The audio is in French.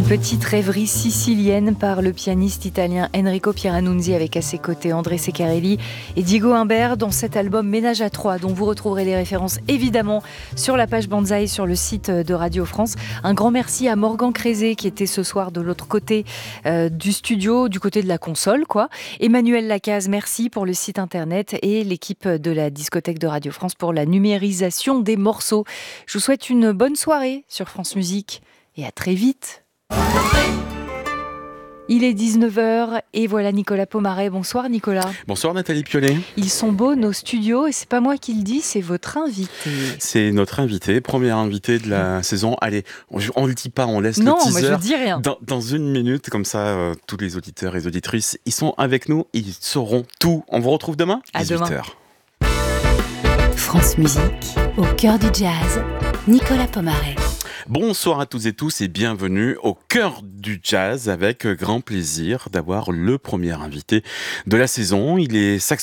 Petite rêverie sicilienne par le pianiste italien Enrico Pieranunzi avec à ses côtés André Ceccarelli et Diego Humbert dans cet album Ménage à trois dont vous retrouverez les références évidemment sur la page Banzai sur le site de Radio France. Un grand merci à Morgan Crézé qui était ce soir de l'autre côté du studio, du côté de la console quoi. Emmanuel Lacaze, merci pour le site internet et l'équipe de la discothèque de Radio France pour la numérisation des morceaux. Je vous souhaite une bonne soirée sur France Musique et à très vite. Il est 19h et voilà Nicolas Pomaret. Bonsoir Nicolas. Bonsoir Nathalie Piolet. Ils sont beaux nos studios et c'est pas moi qui le dis, c'est votre invité. C'est notre invité, premier invité de la saison. Allez, on le dit pas, on laisse non, le teaser. Non, moi je dis rien. Dans une minute, comme ça, tous les auditeurs et les auditrices, ils sont avec nous, ils sauront tout. On vous retrouve demain, 18h. France Musique, au cœur du jazz, Nicolas Pomaret. Bonsoir à toutes et tous et bienvenue au cœur du jazz avec grand plaisir d'avoir le premier invité de la saison. Il est